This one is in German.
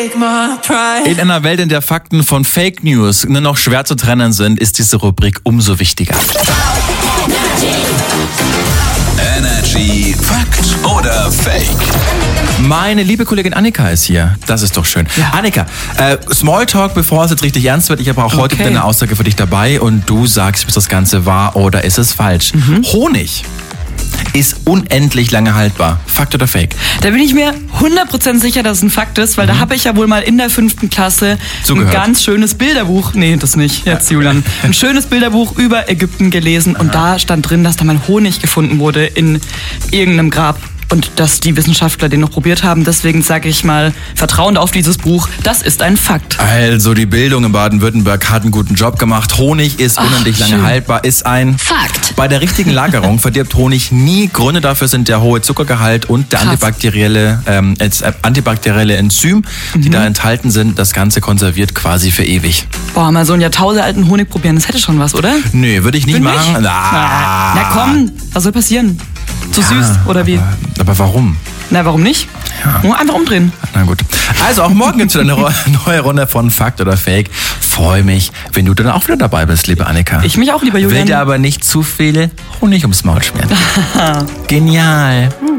In einer Welt, in der Fakten von Fake News nur noch schwer zu trennen sind, ist diese Rubrik umso wichtiger. Energy Fakt oder Fake? Meine liebe Kollegin Annika ist hier. Das ist doch schön. Ja. Annika, Smalltalk, bevor es jetzt richtig ernst wird. Ich habe auch heute eine Aussage für dich dabei und du sagst, ist das Ganze wahr oder ist es falsch? Honig ist unendlich lange haltbar. Fakt oder Fake? Da bin ich mir 100% sicher, dass es ein Fakt ist, weil da habe ich ja wohl mal in der 5. Klasse ein ganz schönes Bilderbuch, nee, das nicht, jetzt Julian, ein schönes Bilderbuch über Ägypten gelesen und da stand drin, dass da mal Honig gefunden wurde in irgendeinem Grab. Und dass die Wissenschaftler den noch probiert haben. Deswegen sage ich mal, vertrauend auf dieses Buch, das ist ein Fakt. Also die Bildung in Baden-Württemberg hat einen guten Job gemacht. Honig ist unendlich lange haltbar, ist ein Fakt. Bei der richtigen Lagerung verdirbt Honig nie. Gründe dafür sind der hohe Zuckergehalt und der antibakterielle Enzym, die da enthalten sind. Das Ganze konserviert quasi für ewig. Boah, mal so einen jahrtausendalten Honig probieren, das hätte schon was, oder? Nö, würde ich nicht machen. Na komm, was soll passieren? Zu süß, oder wie? Aber warum? Na, warum nicht? Ja. Einfach umdrehen. Na gut. Also auch morgen gibt es wieder eine neue Runde von Fakt oder Fake. Freue mich, wenn du dann auch wieder dabei bist, liebe Annika. Ich mich auch, lieber Julian. Will dir aber nicht zu viel Honig ums Maul schmieren. Genial.